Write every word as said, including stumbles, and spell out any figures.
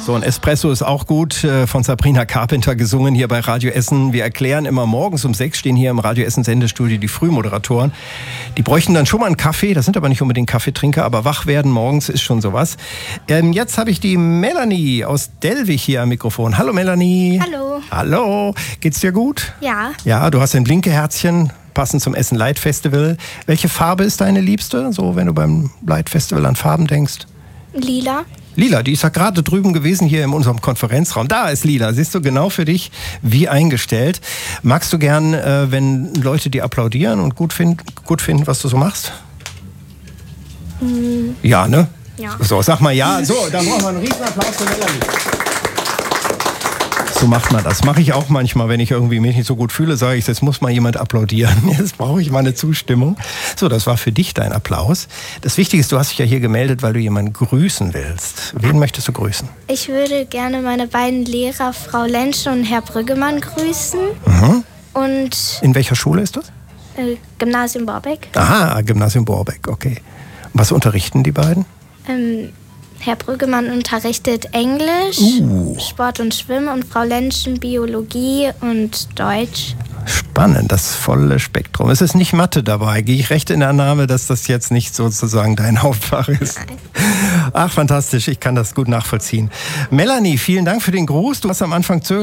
So, ein Espresso ist auch gut, von Sabrina Carpenter gesungen hier bei Radio Essen. Wir erklären immer morgens um sechs, stehen hier im Radio Essen Sendestudio die Frühmoderatoren. Die bräuchten dann schon mal einen Kaffee, das sind aber nicht unbedingt Kaffeetrinker, aber wach werden morgens ist schon sowas. Ähm, jetzt habe ich die Melanie aus Dellwig hier am Mikrofon. Hallo Melanie. Hallo. Hallo, geht's dir gut? Ja. Ja, du hast ein Blinke-Herzchen, passend zum Essen Light Festival. Welche Farbe ist deine Liebste, so wenn du beim Light Festival an Farben denkst? Lila. Lila, die ist ja gerade drüben gewesen hier in unserem Konferenzraum. Da ist Lila, siehst du, genau für dich wie eingestellt. Magst du gern, äh, wenn Leute dir applaudieren und gut, find, gut finden, was du so machst? Mhm. Ja, ne? Ja. So, sag mal ja. So, dann brauchen wir einen riesen Applaus für Melanie. So macht man das. Mache ich auch manchmal, wenn ich irgendwie mich nicht so gut fühle, sage ich, jetzt muss mal jemand applaudieren. Jetzt brauche ich mal eine Zustimmung. So, das war für dich dein Applaus. Das Wichtige ist, du hast dich ja hier gemeldet, weil du jemanden grüßen willst. Wen möchtest du grüßen? Ich würde gerne meine beiden Lehrer, Frau Lentsch und Herr Brüggemann, grüßen. Mhm. Und in welcher Schule ist das? Äh, Gymnasium Borbeck. Aha, Gymnasium Borbeck, okay. Was unterrichten die beiden? Ähm, Herr Brüggemann unterrichtet Englisch, uh. Sport und Schwimmen und Frau Lentschen Biologie und Deutsch. Spannend, das volle Spektrum. Es ist nicht Mathe dabei. Gehe ich recht in der Annahme, dass das jetzt nicht sozusagen dein Hauptfach ist? Nein. Ach, fantastisch. Ich kann das gut nachvollziehen. Melanie, vielen Dank für den Gruß. Du hast am Anfang zögern